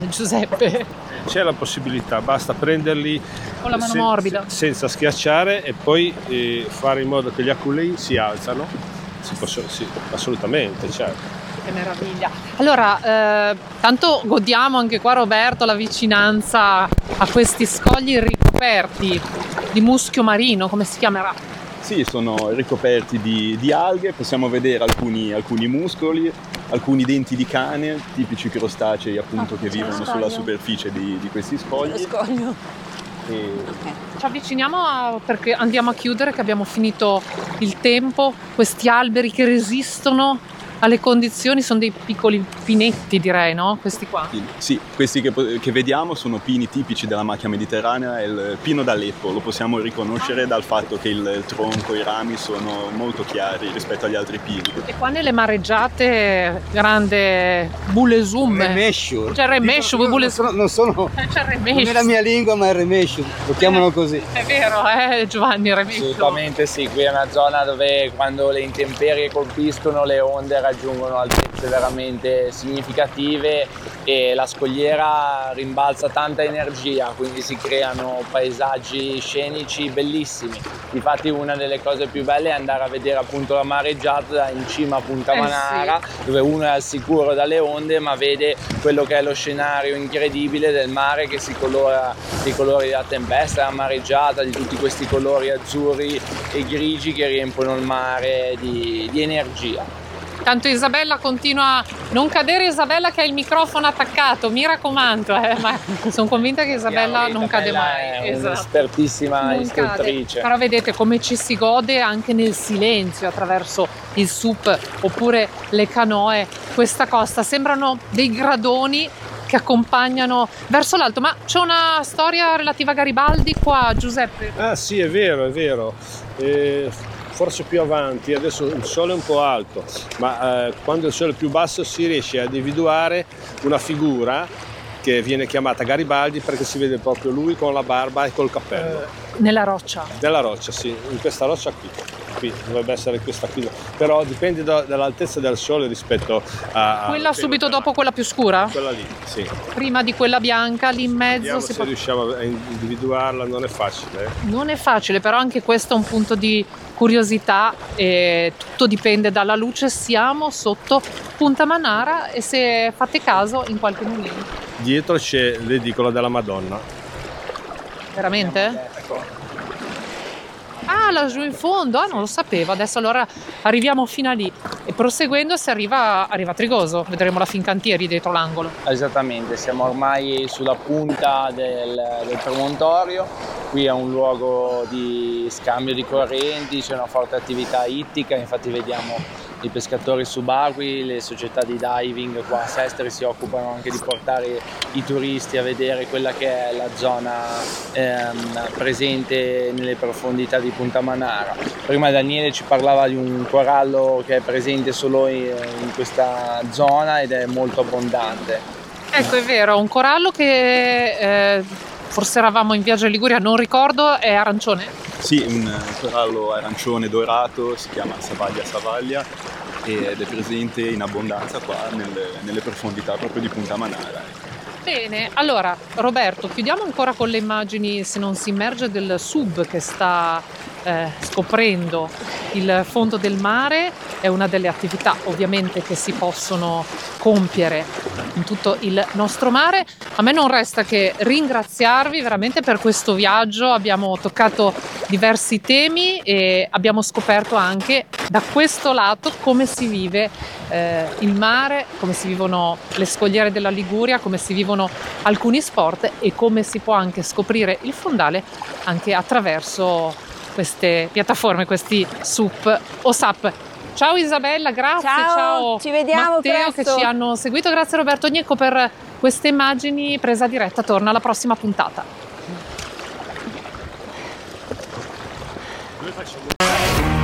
Giuseppe. C'è la possibilità, basta prenderli Con la mano morbida. senza schiacciare e poi fare in modo che gli aculei si alzano. Sì, assolutamente, certo. Che meraviglia. Allora, tanto godiamo anche qua, Roberto, la vicinanza a questi scogli ricoperti di muschio marino, come si chiamerà? Sì, sono ricoperti di alghe, possiamo vedere alcuni muscoli, alcuni denti di cane, tipici crostacei appunto che vivono sulla superficie di questi scogli. Scoglio. Ci avviciniamo perché andiamo a chiudere, che abbiamo finito il tempo. Questi alberi che resistono alle condizioni sono dei piccoli pinetti, direi, no? Questi qua. Sì, questi che vediamo sono pini tipici della macchia mediterranea, è il pino d'Aleppo, lo possiamo riconoscere dal fatto che il tronco, i rami sono molto chiari rispetto agli altri pini. E qua nelle mareggiate, grande bulesum. Remescio. C'è il remescio, non sono c'è il remescio. non è la mia lingua, ma è il remescio, lo chiamano così. È vero, Giovanni, il remescio? Assolutamente sì, qui è una zona dove quando le intemperie colpiscono le onde raggiungono altezze veramente significative e la scogliera rimbalza tanta energia, quindi si creano paesaggi scenici bellissimi. Infatti una delle cose più belle è andare a vedere appunto la mareggiata in cima a Punta Manara, sì, dove uno è al sicuro dalle onde ma vede quello che è lo scenario incredibile del mare che si colora dei colori della tempesta, della mareggiata, di tutti questi colori azzurri e grigi che riempiono il mare di energia. Tanto Isabella continua a non cadere, Isabella che ha il microfono attaccato, mi raccomando, ma sono convinta che Isabella non cade mai. È un'espertissima istruttrice. Però vedete come ci si gode anche nel silenzio attraverso il SUP oppure le canoe. Questa costa sembrano dei gradoni che accompagnano verso l'alto, ma c'è una storia relativa a Garibaldi qua, Giuseppe? Ah sì, è vero. Forse più avanti, adesso il sole è un po' alto, ma quando il sole è più basso si riesce a individuare una figura che viene chiamata Garibaldi perché si vede proprio lui con la barba e col cappello. Nella roccia? Nella roccia, sì, in questa roccia qui dovrebbe essere questa qui, però dipende dall'altezza del sole rispetto a quella subito dopo quella più scura? Quella lì, sì. Prima di quella bianca, lì in mezzo. Vediamo se riusciamo a individuarla, non è facile. Non è facile, però anche questo è un punto di curiosità e tutto dipende dalla luce. Siamo sotto Punta Manara e se fate caso in qualche momento. Dietro c'è l'edicola della Madonna. Veramente? Ah, laggiù in fondo, non lo sapevo, adesso allora arriviamo fino a lì e proseguendo si arriva a Trigoso, vedremo la Fincantieri dietro l'angolo. Esattamente, siamo ormai sulla punta del promontorio, qui è un luogo di scambio di correnti, c'è una forte attività ittica, infatti vediamo i pescatori subacquei, le società di diving qua a Sestri si occupano anche di portare i turisti a vedere quella che è la zona presente nelle profondità di Punta Manara. Prima Daniele ci parlava di un corallo che è presente solo in questa zona ed è molto abbondante. Ecco, è vero, un corallo che forse eravamo in viaggio in Liguria, non ricordo, è arancione? Sì, un corallo arancione dorato, si chiama Savaglia ed è presente in abbondanza qua nelle profondità proprio di Punta Manara. Bene, allora Roberto, chiudiamo ancora con le immagini, se non si immerge, del sub che sta scoprendo il fondo del mare. È una delle attività ovviamente che si possono compiere in tutto il nostro mare. A me non resta che ringraziarvi veramente per questo viaggio, abbiamo toccato diversi temi e abbiamo scoperto anche da questo lato come si vive il mare, come si vivono le scogliere della Liguria, come si vivono alcuni sport e come si può anche scoprire il fondale anche attraverso queste piattaforme, questi SUP o SAP. Ciao Isabella, grazie. Ciao, ci vediamo Matteo presto. che ci hanno seguito, grazie Roberto Gnecco per queste immagini presa diretta. Torna alla prossima puntata.